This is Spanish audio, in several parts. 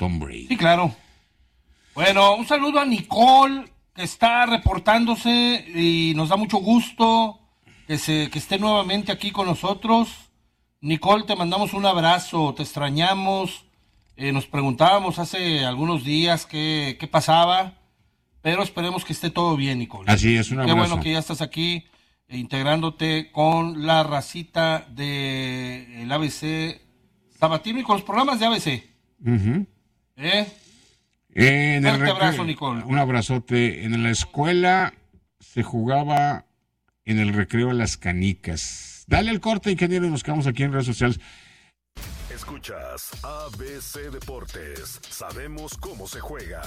Tom Brady. Sí, claro. Bueno, un saludo a Nicole, que está reportándose y nos da mucho gusto que esté nuevamente aquí con nosotros. Nicole, te mandamos un abrazo, te extrañamos. Nos preguntábamos hace algunos días qué pasaba, pero esperemos que esté todo bien, Nicole. Así es, un abrazo. Qué bueno que ya estás aquí integrándote con la racita del ABC Sabatino y con los programas de ABC. Uh-huh. Fuerte abrazo, Nicole. Un abrazote. En la escuela se jugaba en el recreo a las canicas. Dale el corte, ingeniero, y nos quedamos aquí en redes sociales. Escuchas ABC Deportes. Sabemos cómo se juega.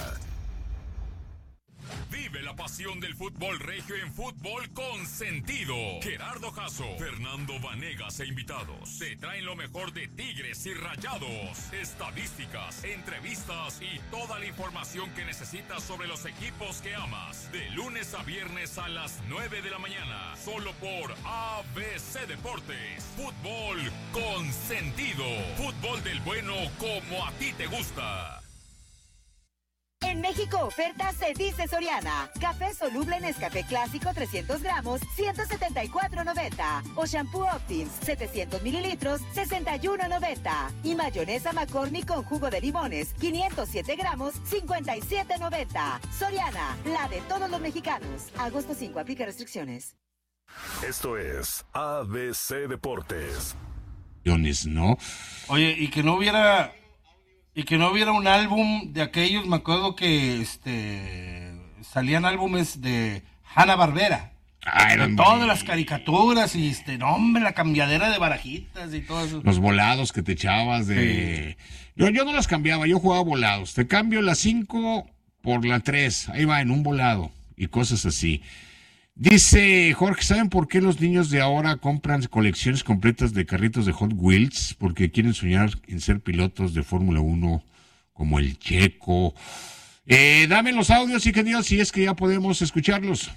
Vive la pasión del fútbol regio en Fútbol con Sentido. Gerardo Jasso, Fernando Vanegas e invitados te traen lo mejor de Tigres y Rayados, estadísticas, entrevistas y toda la información que necesitas sobre los equipos que amas. De lunes a viernes a las 9 de la mañana, solo por ABC Deportes. Fútbol con Sentido. Fútbol del bueno como a ti te gusta. En México, ofertas se dice Soriana. Café soluble Nescafé clásico 300 gramos, 174.90. O shampoo Optims 700 mililitros, 61.90. Y mayonesa McCormick con jugo de limones, 507 gramos, 57.90. Soriana, la de todos los mexicanos. Agosto 5, aplica restricciones. Esto es ABC Deportes. ¿No? Oye, y que no hubiera un álbum de aquellos, me acuerdo que salían álbumes de Hanna-Barbera. Todas las caricaturas y no, hombre, la cambiadera de barajitas y todo eso. Los volados que te echabas de... Sí. Yo no las cambiaba, yo jugaba volados. Te cambio la 5 por la 3, ahí va, en un volado y cosas así. Dice Jorge, ¿saben por qué los niños de ahora compran colecciones completas de carritos de Hot Wheels? Porque quieren soñar en ser pilotos de Fórmula 1 como el Checo. Dame los audios, ingeniero, si es que ya podemos escucharlos.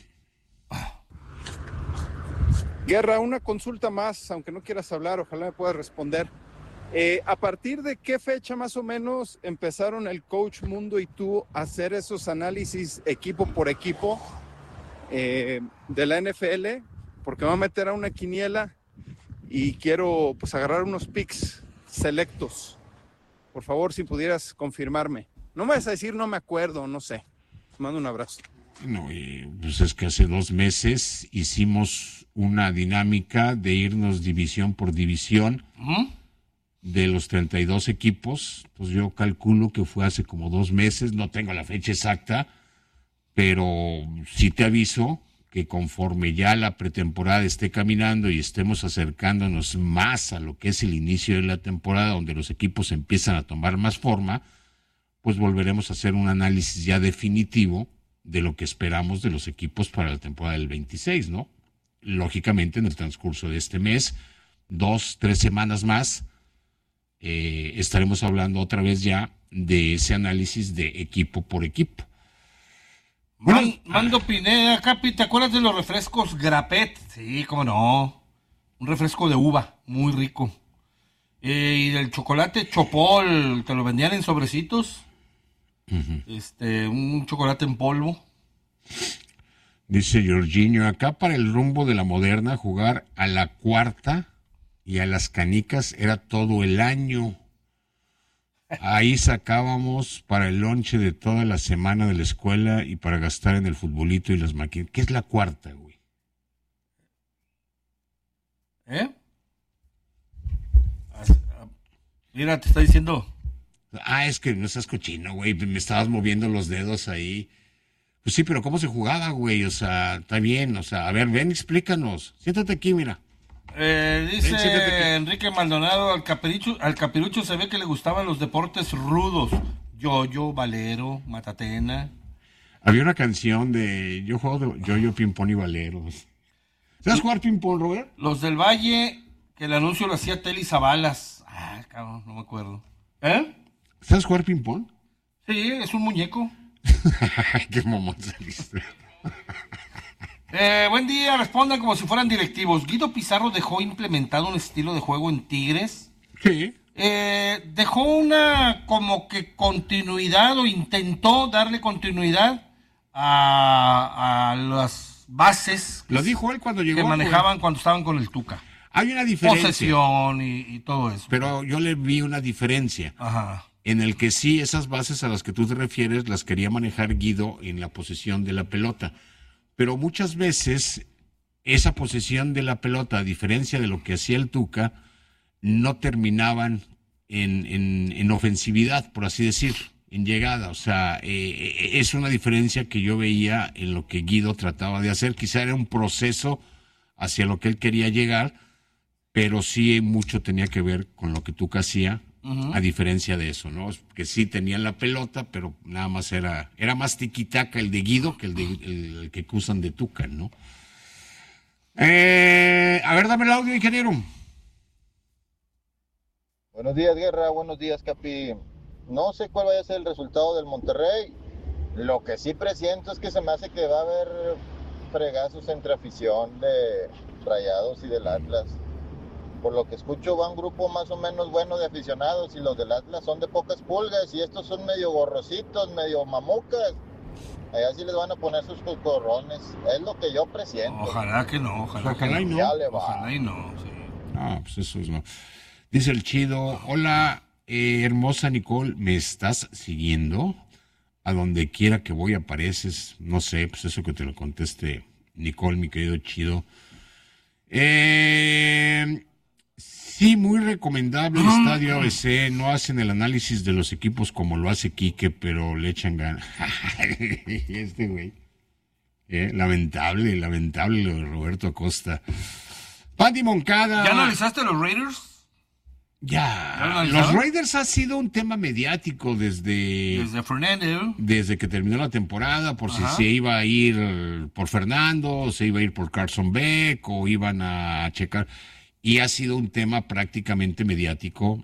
Guerra, una consulta más, aunque no quieras hablar, ojalá me puedas responder. ¿A partir de qué fecha más o menos empezaron el Coach Mundo y tú a hacer esos análisis equipo por equipo de la NFL? Porque me voy a meter a una quiniela y quiero pues agarrar unos picks selectos. Por favor, si pudieras confirmarme. No me vas a decir no me acuerdo, no sé. Te mando un abrazo. No, pues es que hace 2 meses hicimos una dinámica de irnos división por división de los 32 equipos. Pues yo calculo que fue hace como 2 meses, no tengo la fecha exacta, pero sí te aviso que conforme ya la pretemporada esté caminando y estemos acercándonos más a lo que es el inicio de la temporada, donde los equipos empiezan a tomar más forma, pues volveremos a hacer un análisis ya definitivo de lo que esperamos de los equipos para la temporada del 26, ¿no? Lógicamente, en el transcurso de este mes, 2-3 semanas más, estaremos hablando otra vez ya de ese análisis de equipo por equipo. Mando Pineda, Capi, ¿te acuerdas de los refrescos Grapet? Sí, cómo no. Un refresco de uva, muy rico. Y del chocolate Chopol, ¿te lo vendían en sobrecitos? Uh-huh. Un chocolate en polvo. Dice Jorginho, acá para el rumbo de la moderna, jugar a la cuarta y a las canicas era todo el año. Ahí sacábamos para el lonche de toda la semana de la escuela y para gastar en el futbolito y las máquinas. ¿Qué es la cuarta, güey? Mira, te está diciendo. Es que no estás cochino, güey. Me estabas moviendo los dedos ahí. Pues sí, pero ¿cómo se jugaba, güey? O sea, está bien. O sea, a ver, ven, explícanos. Siéntate aquí, mira. Dice Enrique Maldonado, al Capirucho se ve que le gustaban los deportes rudos. Yoyo, valero, matatena. Había una canción de yo juego de yoyo, ping-pong y valeros. ¿Sabes jugar ping-pong, Robert? Los del Valle, que el anuncio lo hacía Teli Zabalas. Cabrón, no me acuerdo. ¿Sabes jugar ping-pong? Sí, es un muñeco. Qué mamón saliste. Buen día, respondan como si fueran directivos. ¿Guido Pizarro dejó implementado un estilo de juego en Tigres? Sí. dejó una como que continuidad o intentó darle continuidad a las bases Lo dijo él cuando llegó. que manejaban cuando estaban con el Tuca. Hay una diferencia. Posesión y todo eso. Pero yo le vi una diferencia. Ajá. En el que sí, esas bases a las que tú te refieres las quería manejar Guido en la posesión de la pelota. Pero muchas veces esa posesión de la pelota, a diferencia de lo que hacía el Tuca, no terminaban en ofensividad, por así decir, en llegada. O sea, es una diferencia que yo veía en lo que Guido trataba de hacer. Quizá era un proceso hacia lo que él quería llegar, pero sí mucho tenía que ver con lo que Tuca hacía, a diferencia de eso, ¿no? Que sí tenían la pelota, pero nada más era más tiquitaca el de Guido que el que acusan de Tuca, ¿no? A ver, dame el audio, ingeniero. Buenos días, Guerra. Buenos días, Capi. No sé cuál vaya a ser el resultado del Monterrey. Lo que sí presiento es que se me hace que va a haber fregazos entre afición de Rayados y del Atlas. Por lo que escucho, va un grupo más o menos bueno de aficionados y los del Atlas son de pocas pulgas y estos son medio gorrositos, medio mamucas. Allá sí les van a poner sus cocorrones. Es lo que yo presiento. Ojalá que no, ojalá y no. Ya le va. Ojalá y no, sí. Ah, pues eso es no. Dice el Chido, hola, hermosa Nicole, ¿me estás siguiendo? A donde quiera que voy apareces, no sé, pues eso que te lo conteste Nicole, mi querido Chido. Sí, muy recomendable el Estadio ABC, no hacen el análisis de los equipos como lo hace Quique, pero le echan ganas. Este güey. Lamentable lo de Roberto Acosta. Pandy Moncada. ¿Ya analizaste los Raiders? Ya, los Raiders ha sido un tema mediático desde Fernando. Desde que terminó la temporada, por si se iba a ir por Fernando, o se iba a ir por Carson Beck, o iban a checar. Y ha sido un tema prácticamente mediático,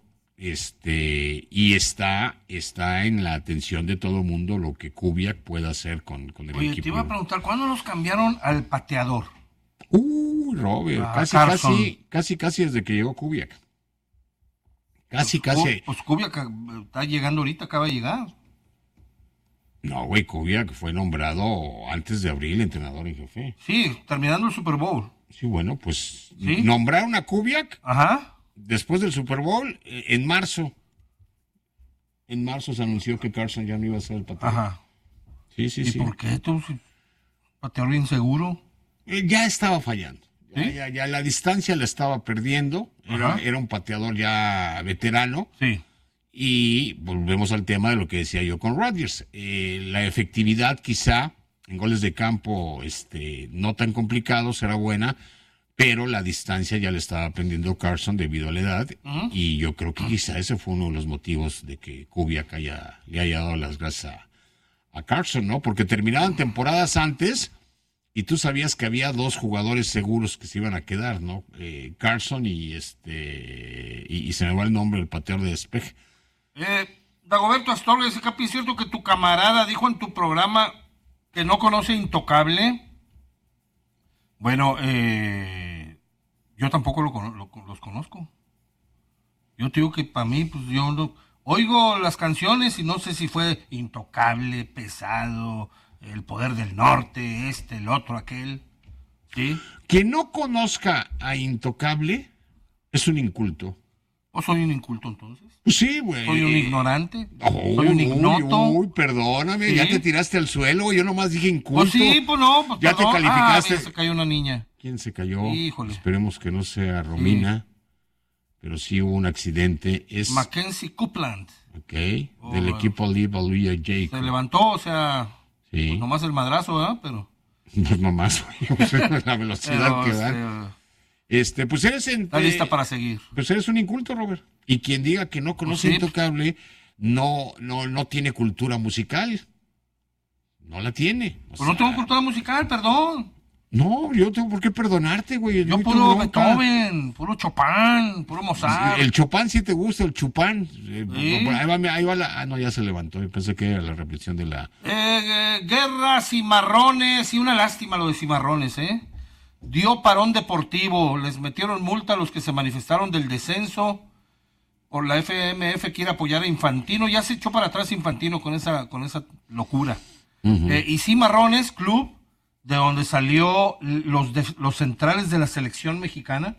y está en la atención de todo el mundo lo que Kubiak pueda hacer con el equipo. Oye, te iba a preguntar, ¿cuándo nos cambiaron al pateador? Robert, casi desde que llegó Kubiak. Casi. Pues Kubiak está llegando ahorita, acaba de llegar. No, güey, Kubiak fue nombrado antes de abril entrenador en jefe. Sí, terminando el Super Bowl. Sí, bueno, pues ¿Sí? Nombraron a Kubiak. Ajá. Después del Super Bowl, en marzo. En marzo se anunció que Carson ya no iba a ser el pateador. Ajá. Sí. ¿Y por qué tú, pateador inseguro? Ya estaba fallando. ¿Sí? Ya la distancia la estaba perdiendo. Era un pateador ya veterano. Sí. Y volvemos al tema de lo que decía yo con Rodgers. La efectividad quizá en goles de campo no tan complicado, será buena, pero la distancia ya le estaba aprendiendo Carson debido a la edad. Y yo creo que quizá ese fue uno de los motivos de que Kubiak le haya dado las gracias a Carson, ¿no? Porque terminaban temporadas antes y tú sabías que había dos jugadores seguros que se iban a quedar, ¿no? Carson y se me va el nombre del pateador de despeje. Dagoberto Astorga dice, Capi, ¿es cierto que tu camarada dijo en tu programa que no conoce Intocable? Bueno, yo tampoco los conozco. Yo te digo que para mí, pues yo no, oigo las canciones y no sé si fue Intocable, Pesado, El Poder del Norte, el otro, aquel. ¿Sí? Quien no conozca a Intocable es un inculto. ¿O soy un inculto entonces? Pues sí, güey. ¿Soy un ignorante? ¿Soy un ignoto? Uy, perdóname, ¿sí? Ya te tiraste al suelo, yo nomás dije inculto. Pues sí, pues no, pues ya perdón. Te calificaste. Mira, se cayó una niña. ¿Quién se cayó? Híjole. Esperemos que no sea Romina, pero sí hubo un accidente. Es Mackenzie Copeland. Ok, del equipo Live Aleluya Jacob. Se levantó, o sea, sí. Pues nomás el madrazo, ¿verdad? Pero... Pues nomás, la velocidad que dan. Pues eres está lista para seguir. Pues eres un inculto, Robert. Y quien diga que no conoce Intocable no tiene cultura musical. No la tiene. Pues no tengo cultura musical, perdón. No, yo tengo por qué perdonarte, güey. Yo puro Beethoven, puro Chopin, puro Mozart. El Chopin sí te gusta, el Chupán. ¿Sí? Ahí va la... no, ya se levantó. Yo pensé que era la repetición de la... Guerra, Cimarrones, y una lástima lo de Cimarrones, dio parón deportivo, les metieron multa a los que se manifestaron del descenso por la FMF quiere apoyar a Infantino. Ya se echó para atrás Infantino con esa locura. Y Cimarrones Club, de donde salió los centrales de la selección mexicana,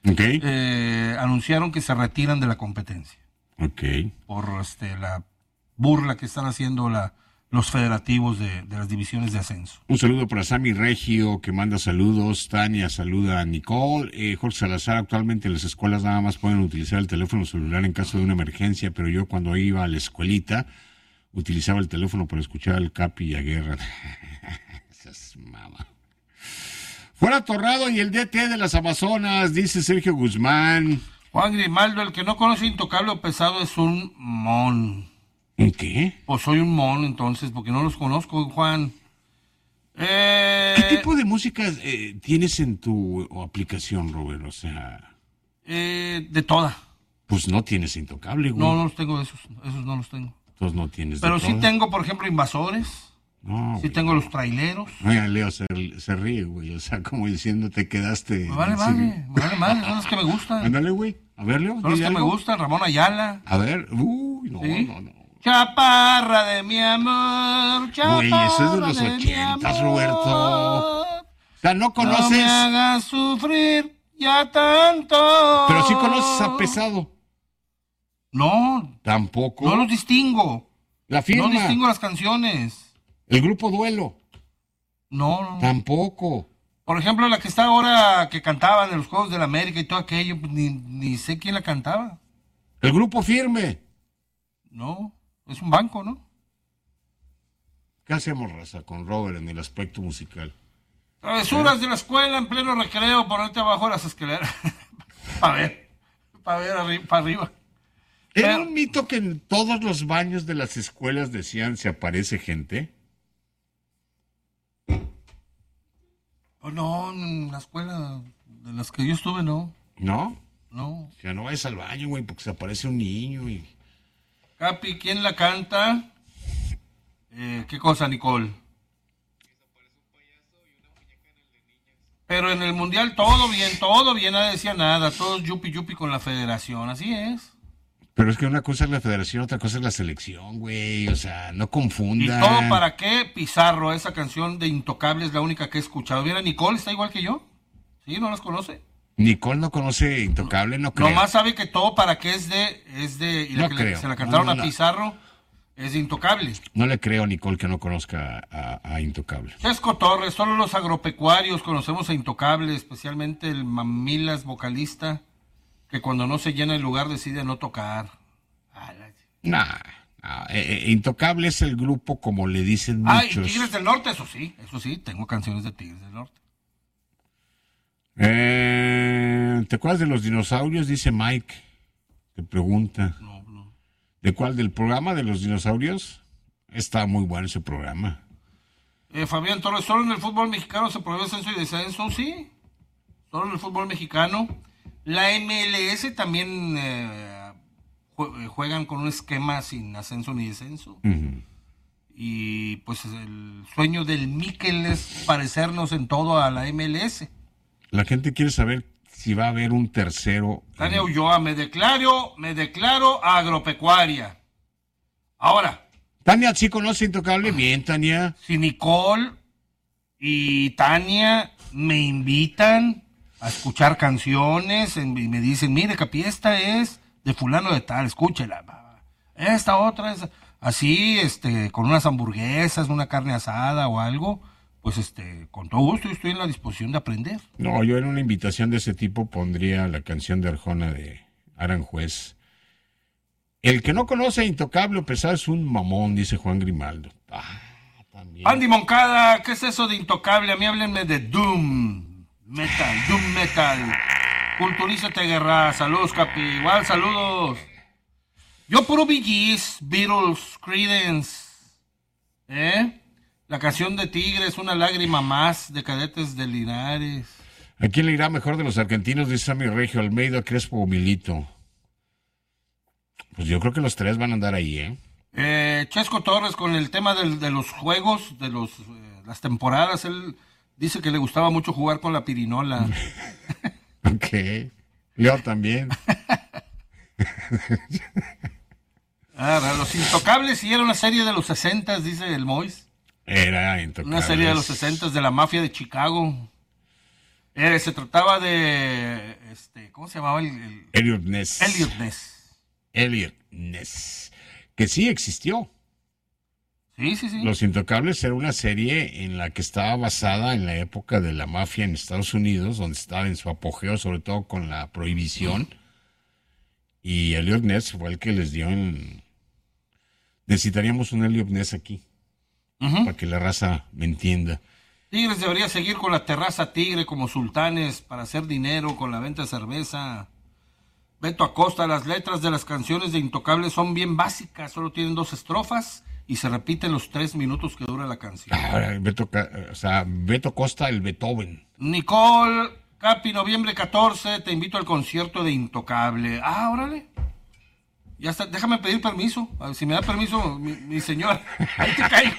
anunciaron que se retiran de la competencia. Por la burla que están haciendo los federativos de las divisiones de ascenso. Un saludo para Sammy Regio, que manda saludos. Tania saluda a Nicole. Jorge Salazar, actualmente en las escuelas nada más pueden utilizar el teléfono celular en caso de una emergencia, pero yo cuando iba a la escuelita utilizaba el teléfono para escuchar al Capi y a Guerra. Esas mamá. Fuera Torrado y el DT de las Amazonas, dice Sergio Guzmán. Juan Grimaldo, el que no conoce Intocable o Pesado es un mon. ¿En qué? Pues soy un mon, entonces, porque no los conozco, Juan. ¿Qué tipo de música tienes en tu aplicación, Robert? O sea... de toda. Pues no tienes Intocable, güey. No los tengo esos no los tengo. Entonces no tienes. Pero sí tengo, por ejemplo, Invasores. No, sí tengo los traileros. Oiga, Leo se ríe, güey. O sea, como diciendo, te quedaste. Me vale madre, son los que me gustan. Ándale, güey. A ver, Leo. Son los que me gustan, Ramón Ayala. A ver, no. Chaparra de mi amor, chaparra. Güey, eso es de los 80s, Roberto. O sea, no conoces. No me hagas sufrir ya tanto. Pero sí conoces a Pesado. No. Tampoco. No los distingo. La firma. No distingo las canciones. El grupo Duelo. No. Tampoco. Por ejemplo, la que está ahora, que cantaban en los Juegos de la América y todo aquello, pues ni sé quién la cantaba. El grupo Firme. No, es un banco, ¿no? ¿Qué hacemos, raza, con Robert en el aspecto musical? Travesuras de la escuela en pleno recreo, ponerte abajo de las escaleras. para ver arriba. ¿Era un mito que en todos los baños de las escuelas decían se aparece gente? No, en la escuela de las que yo estuve, no. ¿No? No. Ya no vayas al baño, güey, porque se aparece un niño y... Capi, ¿quién la canta? ¿Qué cosa, Nicole? Pero en el Mundial todo bien, nadie decía nada, todos yupi con la federación, así es. Pero es que una cosa es la federación, otra cosa es la selección, güey, o sea, no confundan. ¿Y todo para qué? Pizarro, esa canción de Intocable es la única que he escuchado. ¿Mira, Nicole está igual que yo? ¿Sí? ¿No las conoce? Nicole no conoce Intocable, no creo. Nomás sabe que todo para qué es de y no la creo. Se la cantaron a Pizarro, es de Intocable. No le creo a Nicole que no conozca a Intocable. Chesco Torres, solo los agropecuarios conocemos a Intocable, especialmente el Mamilas vocalista, que cuando no se llena el lugar decide no tocar. Intocable es el grupo como le dicen muchos. Y Tigres del Norte, eso sí, tengo canciones de Tigres del Norte. ¿Te acuerdas de los dinosaurios? Dice Mike, te pregunta. No. ¿De cuál? ¿Del programa de los dinosaurios? Está muy bueno ese programa. Fabián Torres, ¿solo en el fútbol mexicano se prohíbe ascenso y descenso? Sí, solo en el fútbol mexicano. La MLS también juegan con un esquema sin ascenso ni descenso. Uh-huh. Y pues el sueño del Mikel es parecernos en todo a la MLS. La gente quiere saber si va a haber un tercero. Tania Ulloa, me declaro agropecuaria. Ahora. Tania, ¿sí conoce Intocable? Bien, Tania. Si Nicole y Tania me invitan a escuchar canciones y me dicen, mire, Capi, esta es de fulano de tal, escúchela. Esta otra es así, con unas hamburguesas, una carne asada o algo, pues con todo gusto estoy en la disposición de aprender. No, yo en una invitación de ese tipo pondría la canción de Arjona de Aranjuez. El que no conoce a Intocable o Pesado es un mamón, dice Juan Grimaldo. También. Andy Moncada, ¿qué es eso de Intocable? A mí háblenme de Doom Metal. Culturízate, Guerra. Saludos, Capi. Igual, saludos. Yo puro Bee Gees, Beatles, Creedence. La canción de Tigres, Una lágrima más, de Cadetes de Linares. ¿A quién le irá mejor de los argentinos? Dice Sammy Regio, Almeida, Crespo o Milito. Pues yo creo que los tres van a andar ahí, Chesco Torres, con el tema de los juegos, de las temporadas, él dice que le gustaba mucho jugar con la pirinola. Ok. Yo también. Los Intocables sí era una serie de los 60, dice el Mois. Era Intocables. Una serie de los 60 de la mafia de Chicago. Se trataba de... ¿cómo se llamaba el? Elliot Ness. Elliot Ness. Que sí existió. Sí. Los Intocables era una serie en la que estaba basada en la época de la mafia en Estados Unidos, donde estaba en su apogeo, sobre todo con la prohibición. Y Elliot Ness fue el que les dio en... Necesitaríamos un Elliot Ness aquí, para que la raza me entienda. Tigres debería seguir con la terraza Tigre como sultanes para hacer dinero con la venta de cerveza. Beto Acosta, las letras de las canciones de Intocables son bien básicas, solo tienen 2 estrofas y se repiten los 3 minutos que dura la canción. Beto Acosta, el Beethoven. Nicole, Capi, noviembre 14, te invito al concierto de Intocable. Órale. Ya está, déjame pedir permiso. A ver, si me da permiso, mi señor. Ahí te caigo.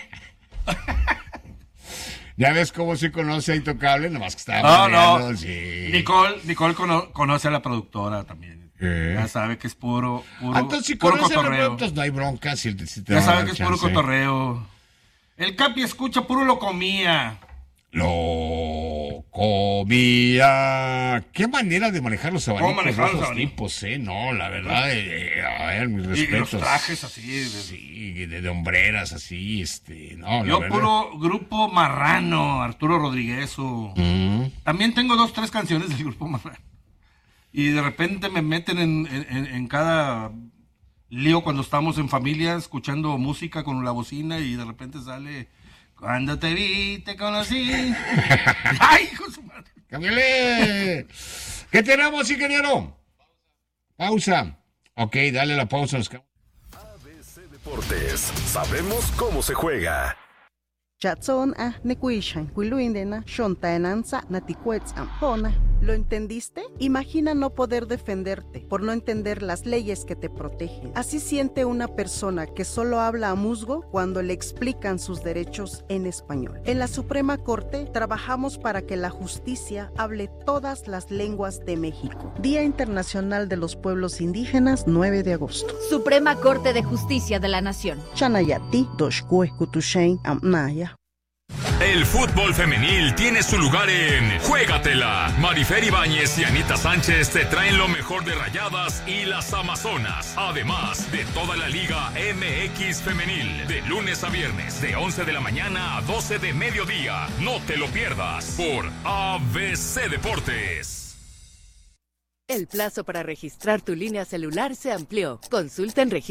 Ya ves cómo se conoce a Intocable, nomás que estaba No. Sí. Nicole conoce a la productora también. Ya sabe que es puro entonces, si puro conoce cotorreo. entonces no hay bronca. Si te ya sabe que es puro cotorreo. El Capi escucha puro lo comía. Lo comía. Qué manera de manejar los abanicos de esos tipos, No, la verdad, a ver, mis respetos. Y los trajes así. Sí, de hombreras así, no, yo la verdad. Puro grupo Marrano, Arturo Rodríguez. También tengo 2-3 canciones del grupo Marrano. Y de repente me meten en cada lío cuando estamos en familia escuchando música con la bocina y de repente sale... Cuando te vi, te conocí. ¡Ay, hijo de su madre! ¡Cámbiale! ¿Qué tenemos, ingeniero? Pausa. Ok, dale la pausa. ABC Deportes. Sabemos cómo se juega. Chatson nekuishan kuiluindena shontaenanza naticuetz ampona. ¿Lo entendiste? Imagina no poder defenderte por no entender las leyes que te protegen. Así siente una persona que solo habla a musgo cuando le explican sus derechos en español. En la Suprema Corte trabajamos para que la justicia hable todas las lenguas de México. Día Internacional de los Pueblos Indígenas, 9 de agosto. Suprema Corte de Justicia de la Nación. Chanayati, Doshkue, Kutushain, Amnaya. El fútbol femenil tiene su lugar en Juégatela. Marifer Ibáñez y Anita Sánchez te traen lo mejor de Rayadas y las Amazonas. Además de toda la Liga MX femenil. De lunes a viernes, de 11 de la mañana a 12 de mediodía. No te lo pierdas por ABC Deportes. El plazo para registrar tu línea celular se amplió. Consulta en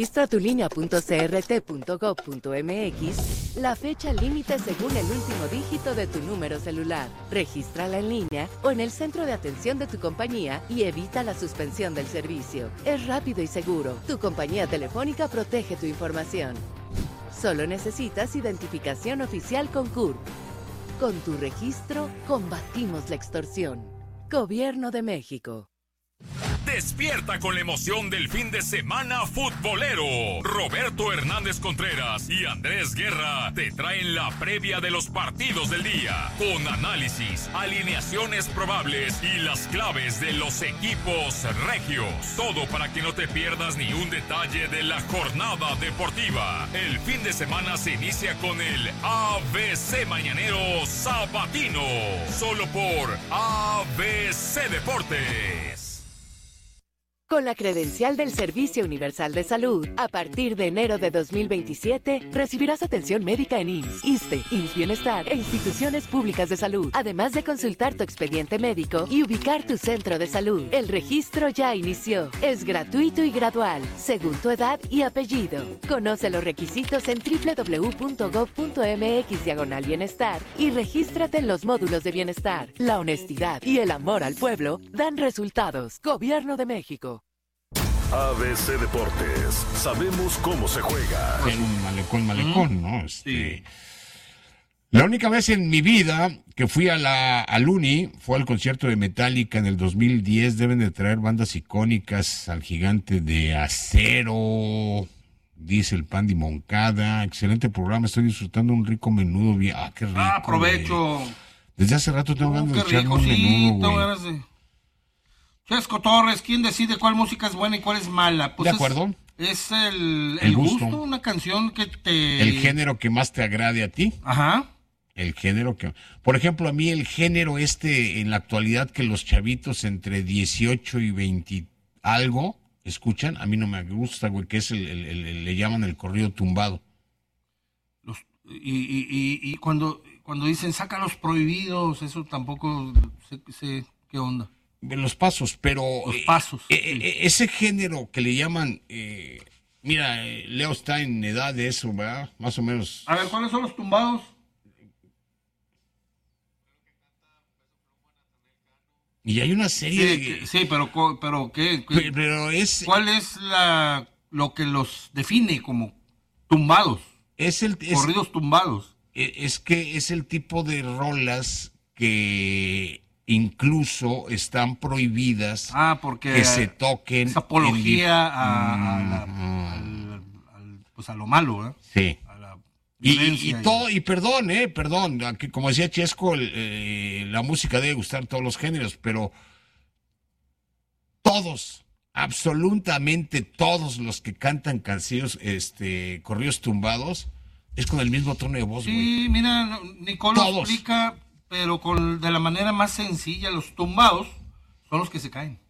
registratulinea.crt.gov.mx la fecha límite según el último dígito de tu número celular. Regístrala en línea o en el centro de atención de tu compañía y evita la suspensión del servicio. Es rápido y seguro. Tu compañía telefónica protege tu información. Solo necesitas identificación oficial con CURP. Con tu registro, combatimos la extorsión. Gobierno de México. Despierta con la emoción del fin de semana futbolero. Roberto Hernández Contreras y Andrés Guerra te traen la previa de los partidos del día, con análisis, alineaciones probables y las claves de los equipos regios. Todo para que no te pierdas ni un detalle de la jornada deportiva. El fin de semana se inicia con el ABC Mañanero Sabatino, solo por ABC Deportes. Con la credencial del Servicio Universal de Salud, a partir de enero de 2027, recibirás atención médica en IMSS, ISSSTE, IMSS Bienestar e instituciones públicas de salud, además de consultar tu expediente médico y ubicar tu centro de salud. El registro ya inició. Es gratuito y gradual, según tu edad y apellido. Conoce los requisitos en www.gov.mx/bienestar y regístrate en los módulos de bienestar. La honestidad y el amor al pueblo dan resultados. Gobierno de México. ABC Deportes, sabemos cómo se juega. En un malecón, ¿no? Sí. La única vez en mi vida que fui al Uni fue al concierto de Metallica en el 2010. Deben de traer bandas icónicas al Gigante de Acero, dice el Pandi Moncada. Excelente programa, estoy disfrutando un rico menudo. Qué rico. Aprovecho. Desde hace rato tengo ganas de echarme un menudo, güey. Chesco Torres, ¿quién decide cuál música es buena y cuál es mala? Pues de acuerdo. Es el gusto, una canción que te... El género que más te agrade a ti. Ajá. El género que... Por ejemplo, a mí el género en la actualidad que los chavitos entre 18 y 20 algo escuchan, a mí no me gusta, güey, que es le llaman el corrido tumbado. Y cuando dicen saca los prohibidos, eso tampoco sé qué onda. Los pasos, pero... Los pasos. Sí. Ese género que le llaman... mira, Leo está en edad de eso, ¿verdad? Más o menos. A ver, ¿cuáles son los tumbados? Y hay una serie sí, pero ¿qué? Pero es... ¿Cuál es lo que los define como tumbados? Corridos tumbados. Es que es el tipo de rolas que incluso están prohibidas porque que se toquen. Es apología a lo malo, ¿eh? Sí. A la y perdón, aquí, como decía Chesco, la música debe gustar todos los géneros, pero todos, absolutamente todos los que cantan canciones, corridos tumbados, es con el mismo tono de voz, güey. Sí, mira, Nicole lo explica, pero de la manera más sencilla. Los tumbados son los que se caen.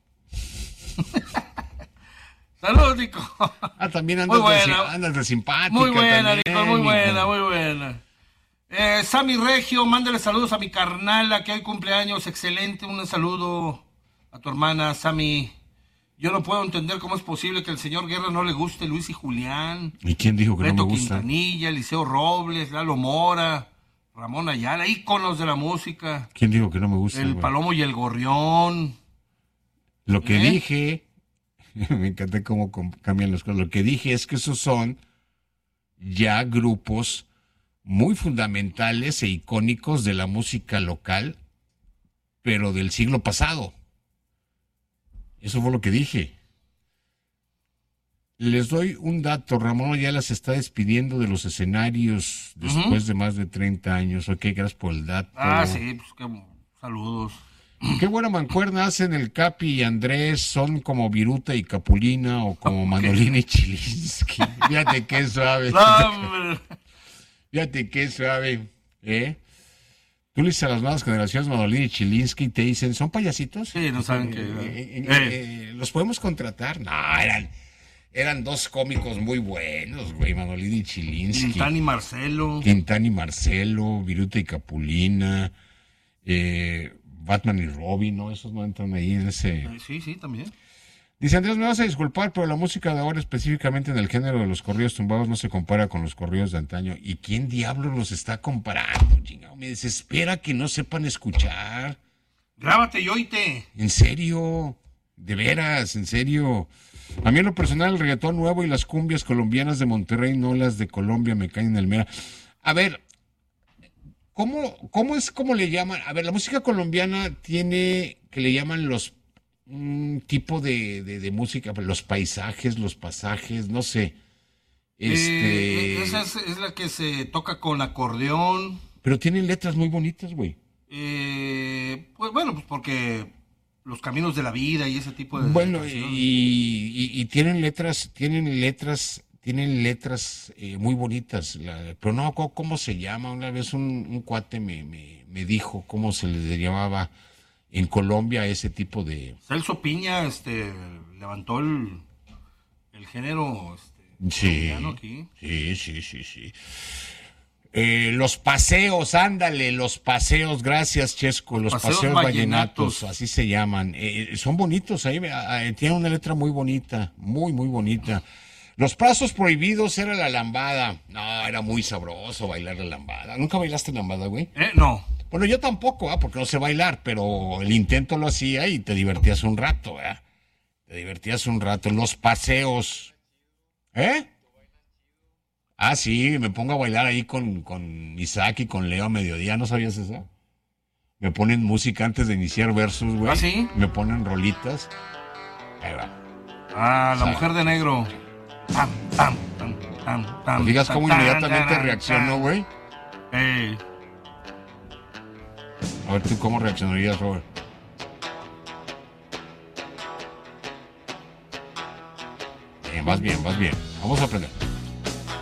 Saludos, Nico. También andas de simpática. Muy buena, también, Nico, muy buena. Sammy Regio, mándale saludos a mi carnala que hoy cumpleaños, excelente. Un saludo a tu hermana, Sammy. Yo no puedo entender cómo es posible que al señor Guerra no le guste Luis y Julián. ¿Y quién dijo que Beto no me gusta? Quintanilla, Eliseo Robles, Lalo Mora, Ramón Ayala, íconos de la música. ¿Quién dijo que no me gusta? El Palomo y el Gorrión. Lo que dije, me encanta cómo cambian las cosas. Lo que dije es que esos son ya grupos muy fundamentales e icónicos de la música local, pero del siglo pasado. Eso fue lo que dije. Les doy un dato. Ramón Ayala se está despidiendo de los escenarios después de más de 30 años. Ok, gracias por el dato. Sí, pues saludos. Qué buena mancuerna hacen el Capi y Andrés. Son como Viruta y Capulina o como Manolini y Chilinsky. Fíjate qué suave. Fíjate qué suave. Tú le dices a las nuevas generaciones Manolini y Chilinsky y te dicen, ¿son payasitos? Sí, no saben que... ¿Los podemos contratar? No, eran dos cómicos muy buenos, güey, Manolini y Chilinsky. Quintana y Marcelo, Viruta y Capulina, Batman y Robin, ¿no? Esos no entran ahí en ese... Sí, también. Dice Andrés, me vas a disculpar, pero la música de ahora, específicamente en el género de los corridos tumbados, no se compara con los corridos de antaño. ¿Y quién diablos los está comparando, chingado? Me desespera que no sepan escuchar. Grábate y oíte. En serio, de veras, en serio. A mí en lo personal el reggaetón nuevo y las cumbias colombianas de Monterrey, no las de Colombia, me caen en el mera. A ver, ¿cómo le llaman? A ver, la música colombiana tiene que le llaman un tipo de música, los paisajes, los pasajes, no sé. Esa es la que se toca con acordeón. Pero tienen letras muy bonitas, güey. Pues porque los caminos de la vida y ese tipo de... Bueno, y tienen letras muy bonitas, pero no, ¿cómo se llama? Una vez un cuate me dijo cómo se le llamaba en Colombia ese tipo de... Celso Piña levantó el género colombiano aquí. Sí. Los paseos, ándale, los paseos, gracias Chesco, los paseos vallenatos, así se llaman. Son bonitos, ahí tienen una letra muy bonita, muy bonita. Los pasos prohibidos era la lambada. No, era muy sabroso bailar la lambada. ¿Nunca bailaste lambada, güey? No. Bueno, yo tampoco, porque no sé bailar, pero el intento lo hacía y te divertías un rato, ¿verdad? Los paseos. Sí, me pongo a bailar ahí con Isaac y con Leo a mediodía, ¿no sabías eso? Me ponen música antes de iniciar versos, güey. ¿Sí? Me ponen rolitas. Ahí va. La mujer de negro. Digas cómo inmediatamente reaccionó, güey. A ver, ¿tú cómo reaccionarías, Robert? Vas bien. Vamos a aprender.